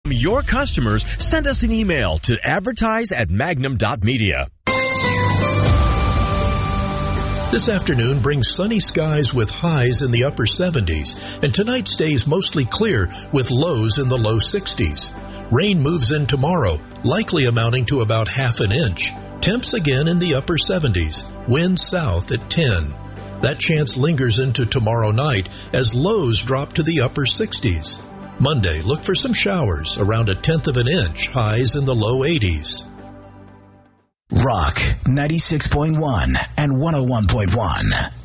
Your customers, send us an email to advertise@magnum.media. This afternoon brings sunny skies with highs in the upper 70s, and tonight stays mostly clear with lows in the low 60s. Rain moves in tomorrow, likely amounting to about half an inch. Temps again in the upper 70s, winds south at 10. That chance lingers into tomorrow night as lows drop to the upper 60s. Monday, look for some showers around 1/10 of an inch, highs in the low 80s. Rock 96.1 and 101.1.